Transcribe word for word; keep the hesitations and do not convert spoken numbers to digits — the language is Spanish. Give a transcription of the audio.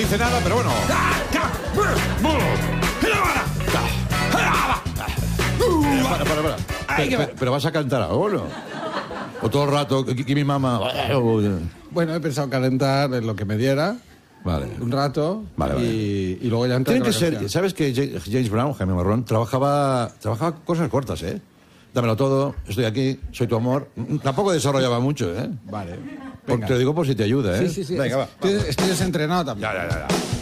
dice nada, pero bueno. Para, para, para. Pero, pero, pero vas a cantar ahora, ¿no? O todo el rato, que mi mamá... Bueno, he pensado calentar en lo que me diera. Vale. Un rato. Vale, vale. Y, y luego ya entrar. Tiene que ser... ¿Sabes que James Brown, Jaime Marrón, trabajaba, trabajaba cosas cortas, ¿eh? Dámelo todo, estoy aquí, soy tu amor. Tampoco desarrollaba mucho, ¿eh? Vale. Porque te lo digo por si te ayuda, ¿eh? Sí, sí, sí. Venga, va. Estoy, estoy desentrenado también. Ya, ya, ya, ya.